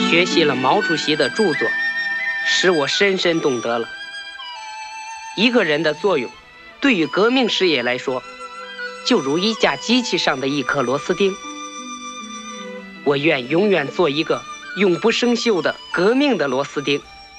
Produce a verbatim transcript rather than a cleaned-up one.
学习了毛主席的著作，使我深深懂得了一个人的作用，对于革命事业来说，就如一架机器上的一颗螺丝钉。我愿永远做一个永不生锈的革命的螺丝钉。